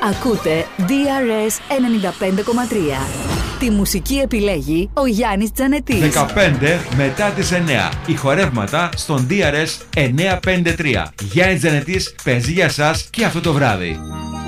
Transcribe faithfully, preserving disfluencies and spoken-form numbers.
Ακούτε ντι αρ ες ενενήντα πέντε κόμμα τρία. Τη μουσική επιλέγει ο Γιάννης Τζανετής. δεκαπέντε μετά τις εννέα. Ηχορεύματα στον ντι αρ ες εννιακόσια πενήντα τρία. Γιάννης Τζανετής παίζει για σας και αυτό το βράδυ.